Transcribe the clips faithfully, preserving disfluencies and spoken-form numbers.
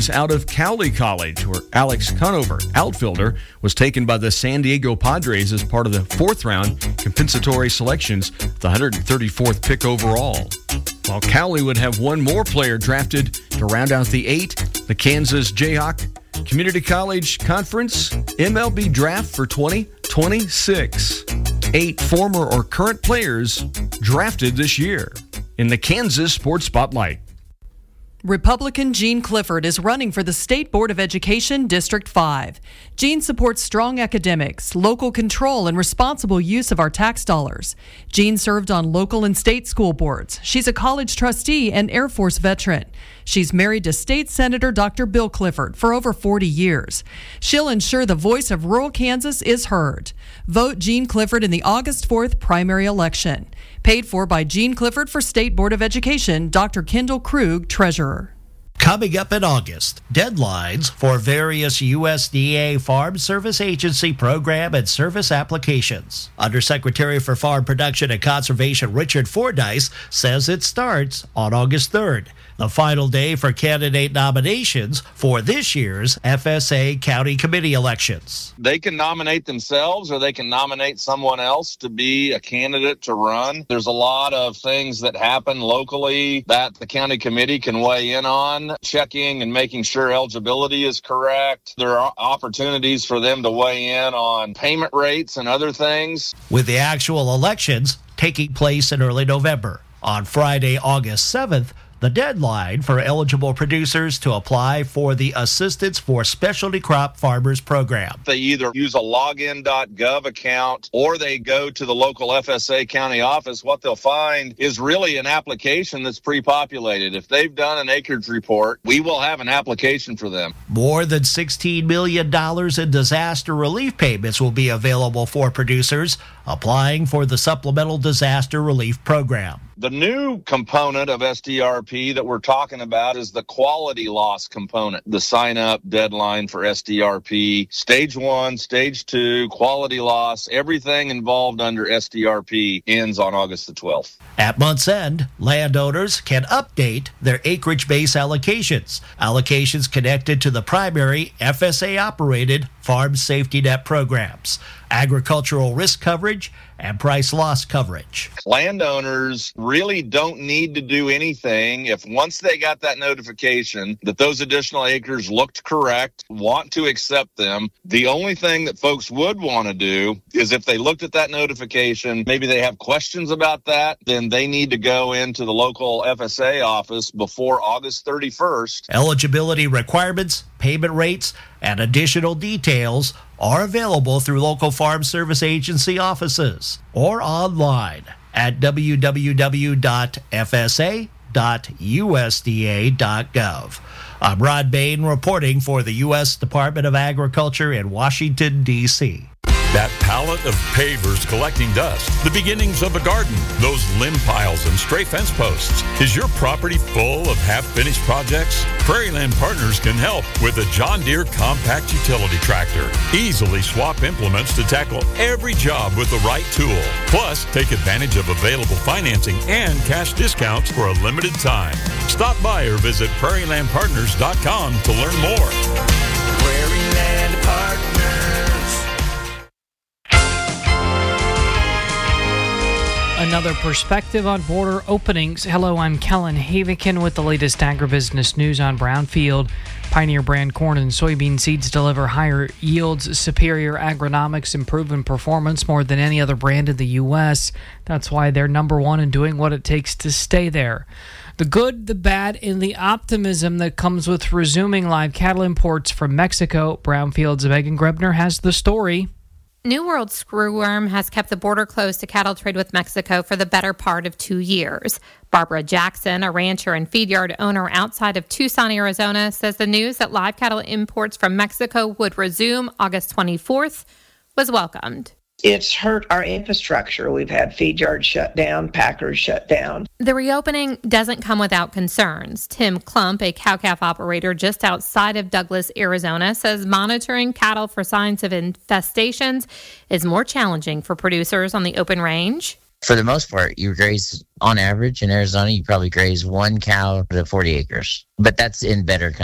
news out of Cowley College, where Alex Conover, outfielder, was taken by the San Diego Padres as part of the fourth round compensatory selections, the one hundred thirty-fourth pick overall. While Cowley would have one more player drafted to round out the eight, the Kansas Jayhawk Community College Conference M L B draft for twenty twenty-six. Eight former or current players drafted this year. In the Kansas Sports Spotlight. Republican Gene Clifford is running for the State Board of Education District five. Gene supports strong academics, local control, and responsible use of our tax dollars. Gene served on local and state school boards. She's a college trustee and Air Force veteran. She's married to State Senator Doctor Bill Clifford for over forty years. She'll ensure the voice of rural Kansas is heard. Vote Gene Clifford in the August fourth primary election. Paid for by Gene Clifford for State Board of Education, Doctor Kendall Krug, Treasurer. Coming up in August, deadlines for various U S D A Farm Service Agency program and service applications. Undersecretary for Farm Production and Conservation Richard Fordyce says it starts on August third. The final day for candidate nominations for this year's F S A County Committee elections. They can nominate themselves or they can nominate someone else to be a candidate to run. There's a lot of things that happen locally that the county committee can weigh in on, checking and making sure eligibility is correct. There are opportunities for them to weigh in on payment rates and other things. With the actual elections taking place in early November. On Friday, August seventh, the deadline for eligible producers to apply for the Assistance for Specialty Crop Farmers program. They either use a login dot gov account or they go to the local F S A county office. What they'll find is really an application that's pre-populated. If they've done an acreage report, we will have an application for them. More than sixteen million dollars in disaster relief payments will be available for producers applying for the Supplemental Disaster Relief Program. The new component of S D R P that we're talking about is the quality loss component. The sign-up deadline for S D R P, stage one, stage two, quality loss, everything involved under S D R P ends on August the twelfth. At month's end, landowners can update their acreage base allocations. Allocations connected to the primary F S A-operated Farm Safety Net programs, agricultural risk coverage, and price loss coverage. Landowners really don't need to do anything if once they got that notification that those additional acres looked correct, want to accept them. The only thing that folks would want to do is if they looked at that notification, maybe they have questions about that, then they need to go into the local F S A office before August thirty-first. Eligibility requirements, payment rates, and additional details are available through local Farm Service Agency offices or online at w w w dot f s a dot u s d a dot gov. I'm Rod Bain reporting for the U S Department of Agriculture in Washington, D C That pallet of pavers collecting dust, the beginnings of a garden, those limb piles and stray fence posts. Is your property full of half-finished projects? Prairieland Partners can help with a John Deere compact utility tractor. Easily swap implements to tackle every job with the right tool. Plus, take advantage of available financing and cash discounts for a limited time. Stop by or visit prairie land partners dot com to learn more. Prairieland Partners. Another perspective on border openings. Hello, I'm Kellen Havikin with the latest agribusiness news on Brownfield. Pioneer brand corn and soybean seeds deliver higher yields, superior agronomics, and proven performance more than any other brand in the U S. That's why they're number one in doing what it takes to stay there. The good, the bad, and the optimism that comes with resuming live cattle imports from Mexico. Brownfield's Megan Grebner has the story. New World screwworm has kept the border closed to cattle trade with Mexico for the better part of two years. Barbara Jackson, a rancher and feed yard owner outside of Tucson, Arizona, says the news that live cattle imports from Mexico would resume August twenty-fourth was welcomed. It's hurt our infrastructure. We've had feed yards shut down, packers shut down. The reopening doesn't come without concerns. Tim Klump, a cow-calf operator just outside of Douglas, Arizona, says monitoring cattle for signs of infestations is more challenging for producers on the open range. For the most part, you graze, on average in Arizona, you probably graze one cow to forty acres. But that's in better country.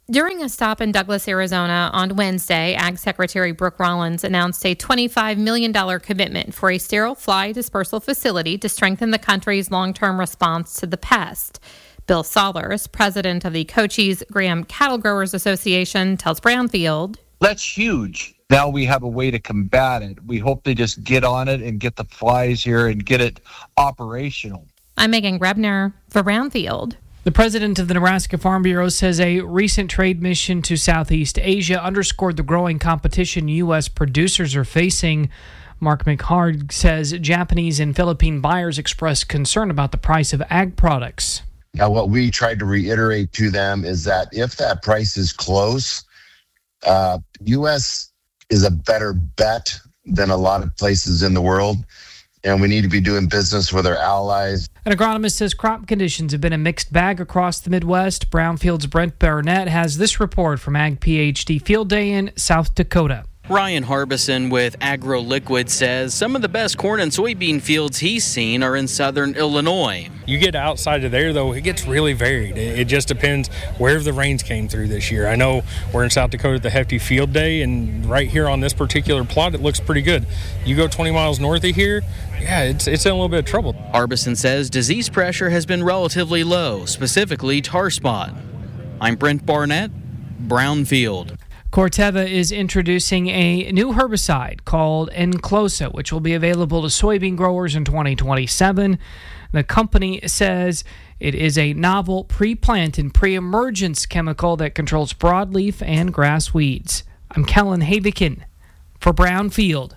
During a stop in Douglas, Arizona on Wednesday, Ag Secretary Brooke Rollins announced a twenty-five million dollars commitment for a sterile fly dispersal facility to strengthen the country's long-term response to the pest. Bill Sollers, president of the Cochise Graham Cattle Growers Association, tells Brownfield, "That's huge. Now we have a way to combat it. We hope they just get on it and get the flies here and get it operational." I'm Megan Grebner for Brownfield. The president of the Nebraska Farm Bureau says a recent trade mission to Southeast Asia underscored the growing competition U S producers are facing. Mark McHarg says Japanese and Philippine buyers expressed concern about the price of ag products. Now, what we tried to reiterate to them is that if that price is close, uh, U S is a better bet than a lot of places in the world. And we need to be doing business with our allies. An agronomist says crop conditions have been a mixed bag across the Midwest. Brownfield's Brent Barnett has this report from Ag PhD Field Day in South Dakota. Ryan Harbison with AgroLiquid says some of the best corn and soybean fields he's seen are in southern Illinois. You get outside of there, though, it gets really varied. It just depends where the rains came through this year. I know we're in South Dakota at the Hefty Field Day, and right here on this particular plot, it looks pretty good. You go twenty miles north of here, yeah, it's, it's in a little bit of trouble. Harbison says disease pressure has been relatively low, specifically tar spot. I'm Brent Barnett, Brownfield. Corteva is introducing a new herbicide called Enclosa, which will be available to soybean growers in twenty twenty-seven. The company says it is a novel pre-plant and pre-emergence chemical that controls broadleaf and grass weeds. I'm Kellen Havikin for Brownfield.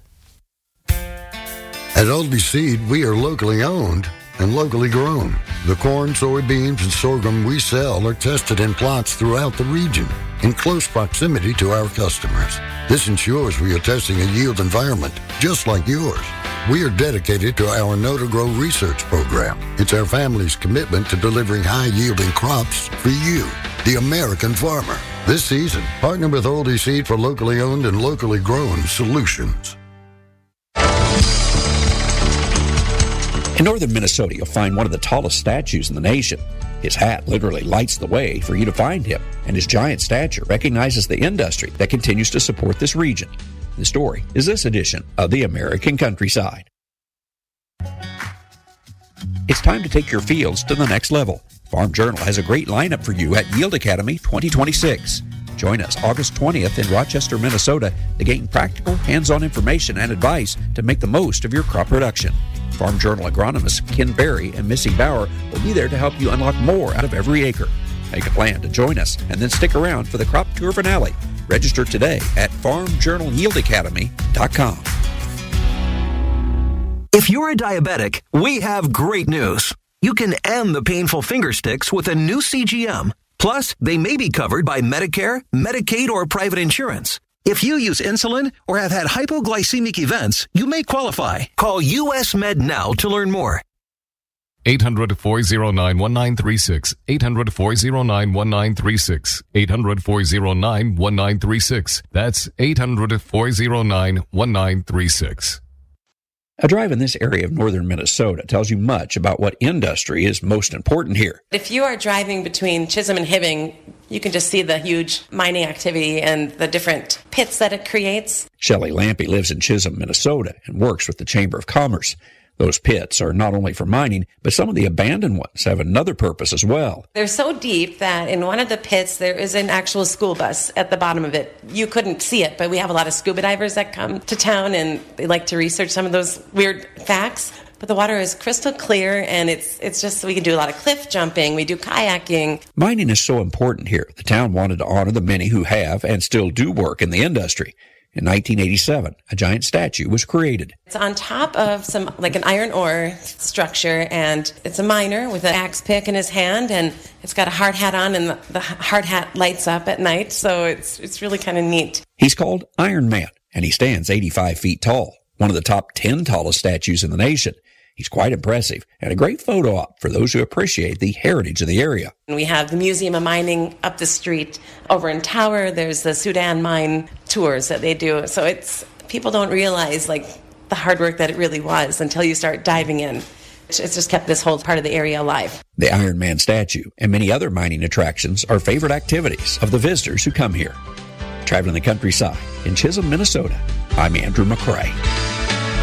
At Oldie Seed, we are locally owned and locally grown. The corn, soybeans, and sorghum we sell are tested in plots throughout the region in close proximity to our customers. This ensures we are testing a yield environment just like yours. We are dedicated to our Know to Grow research program. It's our family's commitment to delivering high-yielding crops for you, the American farmer. This season, partner with Oldie Seed for locally owned and locally grown solutions. In northern Minnesota, you'll find one of the tallest statues in the nation. His hat literally lights the way for you to find him, and his giant stature recognizes the industry that continues to support this region. The story is this edition of the American Countryside. It's time to take your fields to the next level. Farm Journal has a great lineup for you at Yield Academy twenty twenty-six. Join us August twentieth in Rochester, Minnesota to gain practical, hands-on information and advice to make the most of your crop production. Farm Journal agronomists Ken Berry and Missy Bauer will be there to help you unlock more out of every acre. Make a plan to join us and then stick around for the crop tour finale. Register today at farm journal yield academy dot com. If you're a diabetic, we have great news. You can end the painful finger sticks with a new C G M. Plus, they may be covered by Medicare, Medicaid, or private insurance. If you use insulin or have had hypoglycemic events, you may qualify. Call U S Med now to learn more. eight hundred, four oh nine, one nine three six. eight hundred, four oh nine, one nine three six. eight hundred, four oh nine, one nine three six. That's eight hundred, four oh nine, one nine three six. A drive in this area of northern Minnesota tells you much about what industry is most important here. If you are driving between Chisholm and Hibbing, you can just see the huge mining activity and the different pits that it creates. Shelley Lampe lives in Chisholm, Minnesota, and works with the Chamber of Commerce. Those pits are not only for mining, but some of the abandoned ones have another purpose as well. They're so deep that in one of the pits, there is an actual school bus at the bottom of it. You couldn't see it, but we have a lot of scuba divers that come to town, and they like to research some of those weird facts. But the water is crystal clear, and it's it's just, we can do a lot of cliff jumping. We do kayaking. Mining is so important here. The town wanted to honor the many who have and still do work in the industry. In nineteen eighty-seven, a giant statue was created. It's on top of some, like an iron ore structure, and it's a miner with an axe pick in his hand, and it's got a hard hat on, and the, the hard hat lights up at night, so it's it's really kind of neat. He's called Iron Man, and he stands eighty-five feet tall, one of the top ten tallest statues in the nation. He's quite impressive and a great photo op for those who appreciate the heritage of the area. We have the Museum of Mining up the street. Over in Tower, there's the Sudan mine tours that they do. So it's, people don't realize like the hard work that it really was until you start diving in. It's just kept this whole part of the area alive. The Iron Man statue and many other mining attractions are favorite activities of the visitors who come here. Traveling the countryside in Chisholm, Minnesota, I'm Andrew McCrae.